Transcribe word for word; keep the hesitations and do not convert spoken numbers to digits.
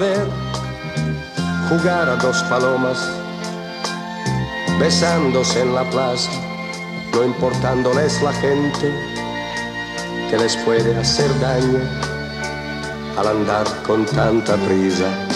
Ver jugar a dos palomas besándose en la plaza, no importándoles la gente que les puede hacer daño al andar con tanta prisa.